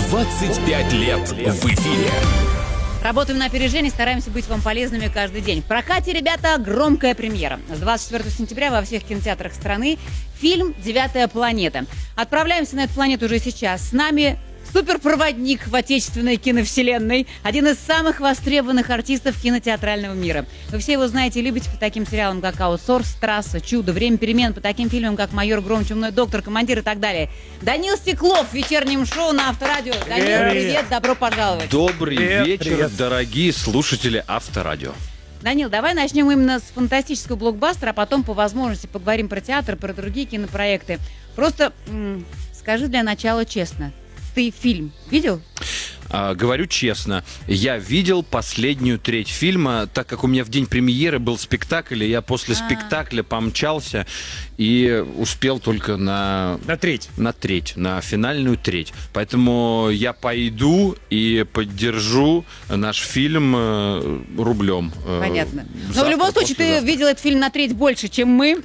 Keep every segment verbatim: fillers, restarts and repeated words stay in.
двадцать пять лет в эфире. Работаем на опережение, стараемся быть вам полезными каждый день. В прокате, ребята, громкая премьера. С двадцать четвёртого сентября во всех кинотеатрах страны фильм «Девятая планета». Отправляемся на эту планету уже сейчас. С нами суперпроводник в отечественной киновселенной, один из самых востребованных артистов кинотеатрального мира. Вы все его знаете и любите по таким сериалам, как «Аутсорс», «Трасса», «Чудо», «Время перемен», по таким фильмам, как «Майор Гром», «Чумной доктор», «Командир» и так далее. Данил Стеклов в вечернем шоу на Авторадио. Данил, привет, привет добро пожаловать. Добрый Привет, вечер, привет. дорогие слушатели Авторадио. Данил, давай начнем именно с фантастического блокбастера, а потом по возможности поговорим про театр, про другие кинопроекты. Просто м- скажи для начала честно, ты фильм видел? А, говорю честно, я видел последнюю треть фильма, так как у меня в день премьеры был спектакль, и я после А. спектакля помчался и успел только на... На треть. На треть, на финальную треть. Поэтому я пойду и поддержу наш фильм э, рублем. э, Понятно. Но завтра, в любом случае ты послезавтра. видел этот фильм на треть больше, чем мы.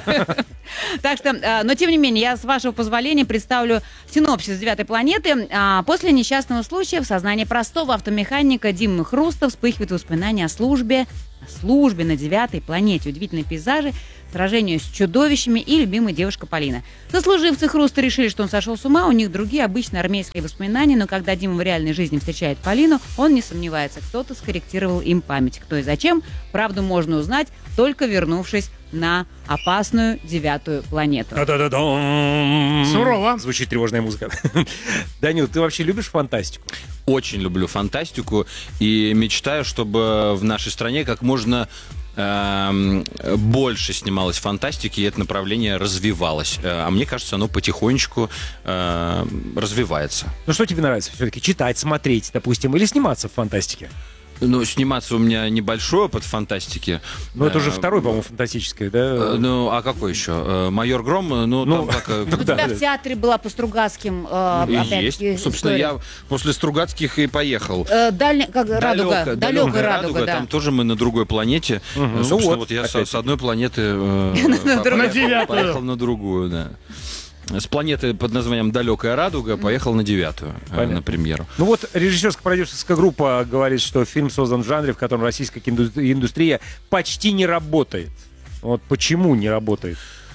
Так что, а, но тем не менее, я, с вашего позволения, представлю синопсис «Девятой планеты». А, После несчастного случая в сознании простого автомеханика Димы Хруста вспыхивают воспоминания о службе, о службе на девятой планете. Удивительные пейзажи, сражению с чудовищами и любимая девушка Полина. Сослуживцы Хруста решили, что он сошел с ума, у них другие обычные армейские воспоминания, но когда Дима в реальной жизни встречает Полину, он не сомневается, кто-то скорректировал им память. Кто и зачем, правду можно узнать, только вернувшись на опасную девятую планету. Да-да-да-дам. Сурово. Звучит тревожная музыка. Данил, ты вообще любишь фантастику? Очень люблю фантастику и мечтаю, чтобы в нашей стране как можно эм, больше снималось фантастики, и это направление развивалось. Э, А мне кажется, оно потихонечку э, развивается. Ну что тебе нравится все-таки? Читать, смотреть, допустим, или сниматься в фантастике? Ну, сниматься у меня небольшой опыт фантастики. Ну это уже Э, второй, по-моему, фантастическое, э, да? Ну, а какой еще? Э, «Майор Гром», э, ну, Ну, там как... э, У тебя да. в театре была по Стругацким э, И опять-таки есть. Собственно, история. я после Стругацких и поехал. Э, дальня- как, радуга, Далёко- далекая радуга, да. Там тоже мы на другой планете. Мгм. Э, Собственно, Ну вот, вот, я со- опять. с одной планеты э, На по- На поехал- девятую. поехал на другую, да. С планеты под названием «Далекая радуга» поехал на девятую, э, Понятно. на премьеру. Ну вот режиссерско-продюсерская группа говорит, что фильм создан в жанре, в котором российская кинду- индустрия почти не работает. Вот почему не работает?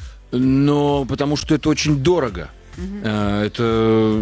Но потому что это очень дорого. Э, Это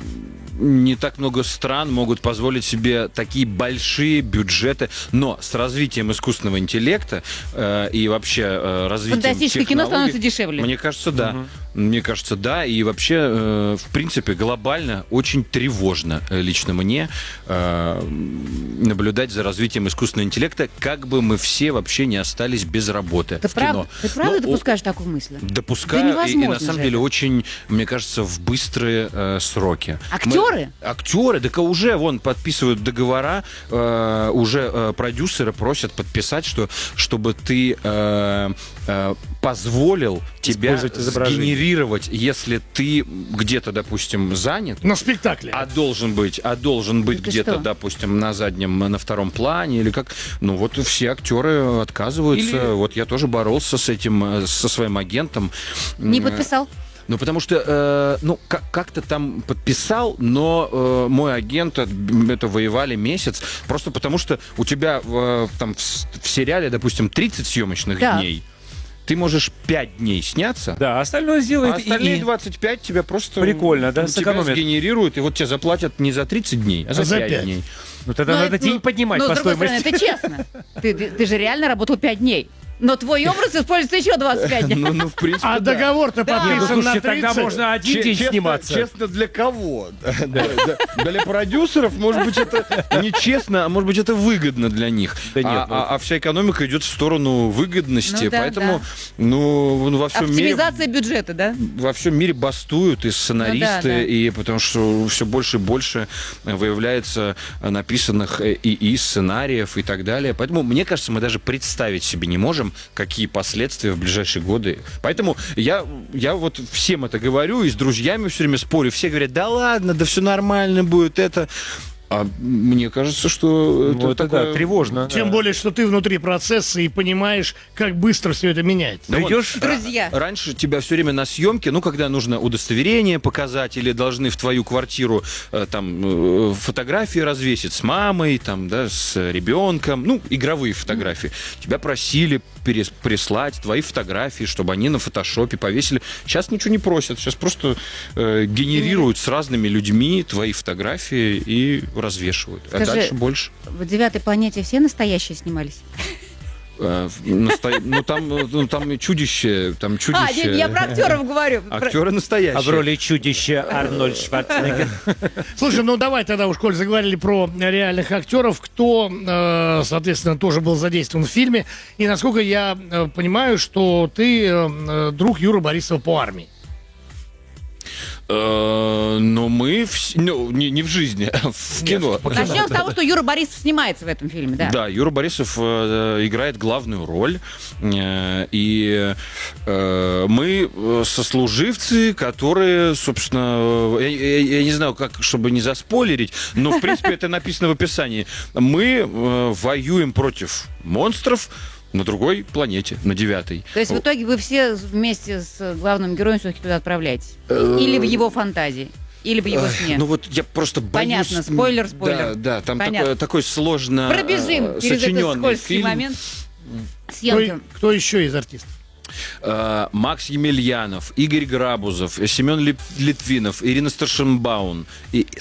не так много стран могут позволить себе такие большие бюджеты, но с развитием искусственного интеллекта э, и вообще э, развитием Фантастическое кино технологий, становится дешевле. Мне кажется, да. Мне кажется, да. И вообще, э, в принципе, глобально очень тревожно э, лично мне э, наблюдать за развитием искусственного интеллекта, как бы мы все вообще не остались без работы Ты, в прав- кино. ты правда Ну, допускаешь такую мысль? Допускаю, Да и- и, на невозможно самом же деле это. очень, мне кажется, в быстрые э, сроки. Актеры? Мы- актеры, так уже вон подписывают договора, э, уже э, продюсеры просят подписать, что чтобы ты э, э, позволил тебя Использовать изображение. сгенерировать, если ты где-то, допустим, занят. На спектакле. А должен быть, а должен быть Это где-то, что? допустим, на заднем, на втором плане или как. Ну вот все актеры отказываются. Или- Вот я тоже боролся с этим, э, со своим агентом. Не М, подписал? Ну, потому что, э, ну, как- как-то там подписал, но э, мой агент, э, это воевали месяц, просто потому что у тебя э, там в, с- в сериале, допустим, тридцать съемочных Так. дней, ты можешь пять дней сняться, Да, остальное сделает а остальные и- двадцать пять тебя просто... Прикольно, да, тебя сэкономят. сгенерируют, и вот тебе заплатят не за тридцать дней, а за, А за пять пять. дней. Ну тогда Но надо это, день ну, поднимать но, по с другой стороны, стоимости. это честно. Ты, ты- ты же реально работал пять дней. Но твой образ используется еще двадцать пять дней. Ну, ну, в принципе, А да. договор-то Не, ну подписан на слушайте, тогда тридцать. можно один Че- день честно, сниматься. Честно, для кого? Да, да. Для продюсеров, может быть, это нечестно, а может быть, это выгодно для них. Да нет, а, ну- а- а вся экономика идет в сторону выгодности, Ну да, поэтому, да. ну, ну, во всем мире... Оптимизация бюджета, да? Во всем мире бастуют и сценаристы, Ну да, да. и потому что все больше и больше выявляется написанных ИИ сценариев и так далее. Поэтому, мне кажется, мы даже представить себе не можем, какие последствия в ближайшие годы. Поэтому я, я вот всем это говорю, и с друзьями все время спорю. Все говорят, да ладно, да все нормально будет, это... А мне кажется, что Ну, это, это да, такое... тревожно. Тем да. более, что ты внутри процесса и понимаешь, как быстро все это меняется. Да вот Идешь? Друзья. Раньше тебя все время на съемке, ну, когда нужно удостоверение показать или должны в твою квартиру э, там э, фотографии развесить с мамой, там, да, с ребенком, ну, игровые фотографии. Тебя просили перес- прислать твои фотографии, чтобы они на фотошопе повесили. Сейчас ничего не просят, сейчас просто э, генерируют с разными людьми твои фотографии и развешивают. А Скажи, дальше больше. В «Девятой планете» все настоящие снимались? Э, насто- Ну, там, ну, там чудище, там А, чудище. нет, я про актеров говорю. Актеры настоящие. А в роли чудища Арнольд Шварценеггер. Слушай, ну давай тогда уж, коль заговорили про реальных актеров, кто, э, соответственно, тоже был задействован в фильме. И насколько я э, понимаю, что ты э, друг Юры Борисова по армии. Э, Но мы, вс- ну, не, не в жизни, а в кино. Начнем с того, что Юра Борисов снимается в этом фильме, да? Да, Юра Борисов э, играет главную роль. Э, и э, мы э, сослуживцы, которые, собственно, э, я, я- я не знаю, как, чтобы не заспойлерить, но, в принципе, это написано в описании. Мы э, воюем против монстров на другой планете, на девятой. То есть в итоге вы все вместе с главным героем все-таки туда отправляетесь? Или в его фантазии? Или в его сне? Ну вот я просто боюсь... Понятно, спойлер, спойлер. Да, да, там Понятно. такой, такой сложно Пробежим э, через этот сочиненный скользкий фильм. момент Кто, съемки. кто еще из артистов? Э, Макс Емельянов, Игорь Грабузов, Семен Лип- Литвинов, Ирина Старшенбаун, и